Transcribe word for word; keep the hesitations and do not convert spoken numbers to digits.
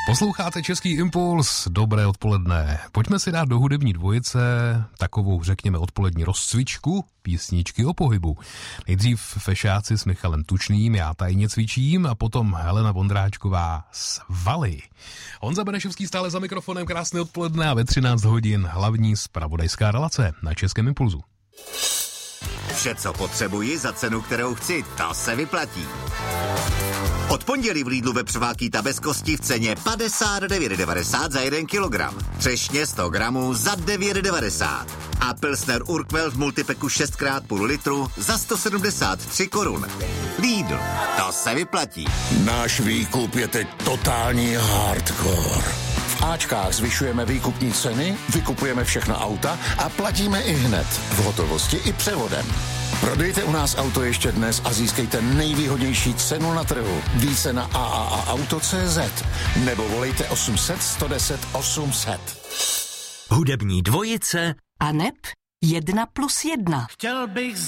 Posloucháte Český impuls, dobré odpoledne. Pojďme si dát do hudební dvojice takovou, řekněme, odpolední rozcvičku, písničky o pohybu. Nejdřív fešáci s Michalem Tučným, já tajně cvičím, a potom Helena Vondráčková Svaly. Honza Benešovský stále za mikrofonem, krásné odpoledne a ve třináct hodin hlavní zpravodajská relace na Českém impulzu. Vše, co potřebuji za cenu, kterou chci, to se vyplatí. Od pondělí v Lidlu vepřová kýta bez kosti v ceně padesát devět devadesát za jeden kilogram. Třešně sto gramů za devět devadesát. A Pilsner Urquell v multipeku šest krát půl litru za sto sedmdesát tři korun. Lidl, to se vyplatí. Náš výkup je teď totální hardcore. V Ačkách zvyšujeme výkupní ceny, vykupujeme všechna auta a platíme i hned, v hotovosti i převodem. Prodejte u nás auto ještě dnes a získejte nejvýhodnější cenu na trhu. Více na a a a auto tečka cé zet nebo volejte osm set sto deset osm set. Hudební dvojice a neb jedna plus jedna. Chtěl bych